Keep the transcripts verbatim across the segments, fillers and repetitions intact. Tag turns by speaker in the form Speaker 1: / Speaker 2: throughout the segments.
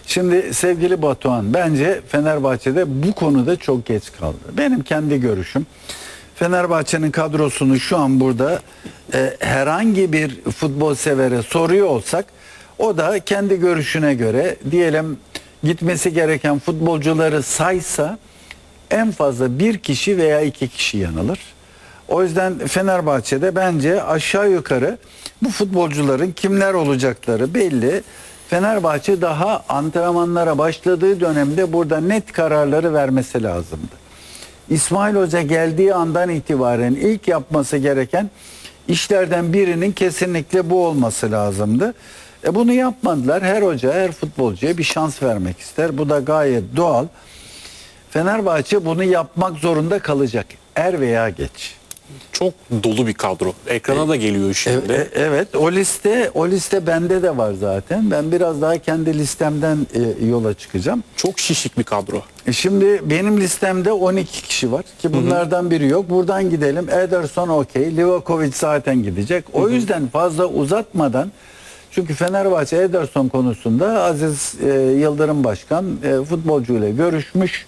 Speaker 1: Şimdi sevgili Batuhan, bence Fenerbahçe'de bu konuda çok geç kaldı. Benim kendi görüşüm, Fenerbahçe'nin kadrosunu şu an burada e, herhangi bir futbol severe soruyor olsak, o da kendi görüşüne göre diyelim gitmesi gereken futbolcuları saysa en fazla bir kişi veya iki kişi yanılır. O yüzden Fenerbahçe'de bence aşağı yukarı bu futbolcuların kimler olacakları belli. Fenerbahçe daha antrenmanlara başladığı dönemde burada net kararları vermesi lazımdı. İsmail Hoca geldiği andan itibaren ilk yapması gereken işlerden birinin kesinlikle bu olması lazımdı. E bunu yapmadılar. Her hoca, her futbolcuya bir şans vermek ister. Bu da gayet doğal. Fenerbahçe bunu yapmak zorunda kalacak. Er veya geç.
Speaker 2: Çok dolu bir kadro. Ekrana da geliyor şimdi.
Speaker 1: E, evet, o liste o liste bende de var zaten. Ben biraz daha kendi listemden e, yola çıkacağım.
Speaker 2: Çok şişik bir kadro.
Speaker 1: E, şimdi benim listemde on iki kişi var ki bunlardan biri yok. Buradan gidelim. Ederson okey. Livakovic zaten gidecek. O yüzden fazla uzatmadan, çünkü Fenerbahçe Ederson konusunda Aziz e, Yıldırım Başkan e, futbolcuyla görüşmüş.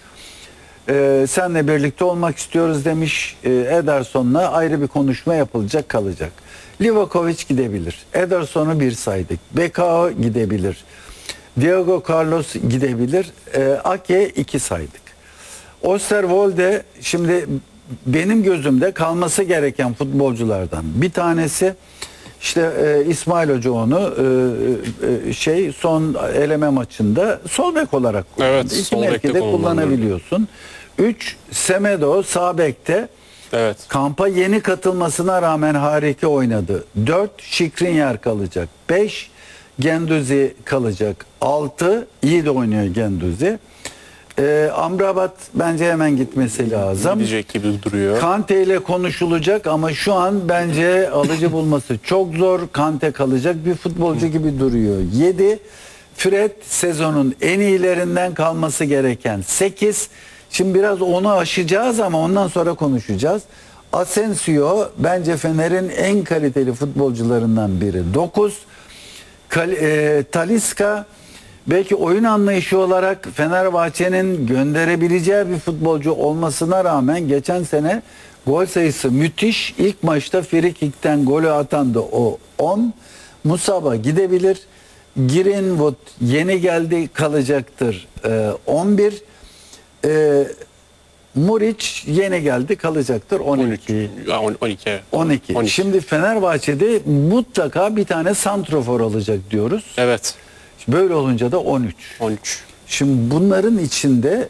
Speaker 1: Ee, senle birlikte olmak istiyoruz demiş. Ee, Ederson'la ayrı bir konuşma yapılacak, kalacak. Livakovic gidebilir. Ederson'u bir saydık. B K O gidebilir. Diego Carlos gidebilir. Ee, Ake iki saydık. Osterwolde şimdi benim gözümde kalması gereken futbolculardan bir tanesi. İşte e, İsmail Hoca onu e, e, şey son eleme maçında sol bek olarak kullandı.
Speaker 2: Evet,
Speaker 1: İki
Speaker 2: sol
Speaker 1: mevkide
Speaker 2: bekte
Speaker 1: kullanabiliyorsun. Üç, Semedo sağ bekte.
Speaker 2: Evet.
Speaker 1: Kampa yeni katılmasına rağmen harika oynadı. Dört, Şikrinyar kalacak. Beş, Genduzi kalacak. Altı, iyi de oynuyor Genduzi. Ee, Amrabat bence hemen gitmesi lazım.
Speaker 2: Gidecek gibi duruyor.
Speaker 1: Kante ile konuşulacak ama şu an bence alıcı bulması çok zor. Kante kalacak bir futbolcu gibi duruyor. yedi. Fred sezonun en iyilerinden kalması gereken. sekiz. Şimdi biraz onu aşacağız ama ondan sonra konuşacağız. Asensio bence Fener'in en kaliteli futbolcularından biri. dokuz. Kal e, Talisca belki oyun anlayışı olarak Fenerbahçe'nin gönderebileceği bir futbolcu olmasına rağmen geçen sene gol sayısı müthiş. İlk maçta frikikten golü atan da o on. Musaba gidebilir. Greenwood yeni geldi, kalacaktır. Ee, on bir. Ee, Muriç yeni geldi, kalacaktır. on iki.
Speaker 2: on iki.
Speaker 1: on iki.
Speaker 2: on iki.
Speaker 1: Şimdi Fenerbahçe'de mutlaka bir tane santrofor alacak diyoruz.
Speaker 2: Evet.
Speaker 1: Böyle olunca da on üç.
Speaker 2: on üç.
Speaker 1: Şimdi bunların içinde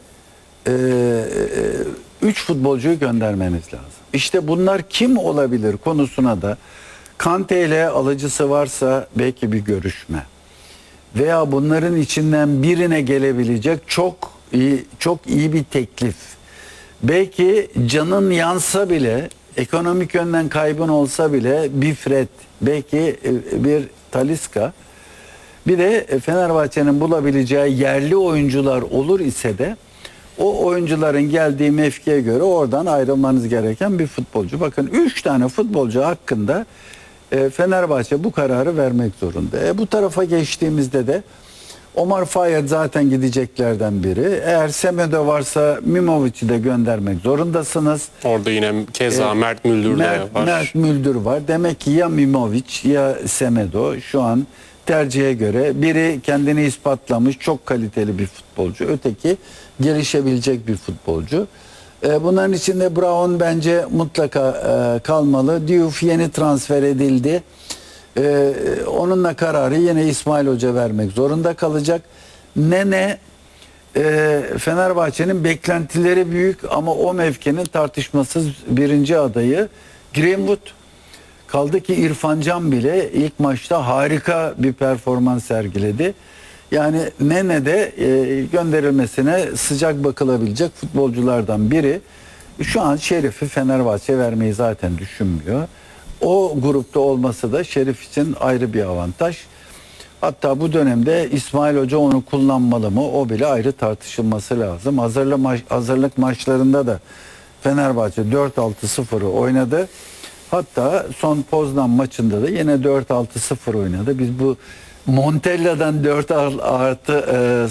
Speaker 1: üç futbolcuyu göndermeniz lazım. İşte bunlar kim olabilir konusuna da Kante ile alıcısı varsa belki bir görüşme. Veya bunların içinden birine gelebilecek çok iyi, çok iyi bir teklif. Belki canın yansa bile, ekonomik yönden kaybın olsa bile bir Fred, belki bir Talisca. Bir de Fenerbahçe'nin bulabileceği yerli oyuncular olur ise de o oyuncuların geldiği mevkiye göre oradan ayrılmanız gereken bir futbolcu. Bakın üç tane futbolcu hakkında Fenerbahçe bu kararı vermek zorunda. E, bu tarafa geçtiğimizde de Omar Fayyad zaten gideceklerden biri. Eğer Semedo varsa Mimovic'i de göndermek zorundasınız.
Speaker 2: Orada yine keza
Speaker 1: Ee,
Speaker 2: Mert Müldür
Speaker 1: Mert,
Speaker 2: de var.
Speaker 1: Mert Müldür var. Demek ki ya Mimovic ya Semedo şu an tercihe göre biri kendini ispatlamış, çok kaliteli bir futbolcu. Öteki gelişebilecek bir futbolcu. Ee, bunların içinde Brown bence mutlaka e, kalmalı. Diouf yeni transfer edildi. Ee, onunla kararı yine İsmail Hoca vermek zorunda kalacak. Nene e, Fenerbahçe'nin beklentileri büyük ama o mevkinin tartışmasız birinci adayı Greenwood. Kaldı ki İrfan Can bile ilk maçta harika bir performans sergiledi. Yani Nene de e, gönderilmesine sıcak bakılabilecek futbolculardan biri. Şu an Şerif'i Fenerbahçe vermeyi zaten düşünmüyor. O grupta olması da Şerif için ayrı bir avantaj. Hatta bu dönemde İsmail Hoca onu kullanmalı mı, o bile ayrı tartışılması lazım. Hazırlık, maç, hazırlık maçlarında da Fenerbahçe dört altı sıfırı oynadı. Hatta son Poznan maçında da yine dört altı sıfır oynadı. Biz bu Montella'dan dört artı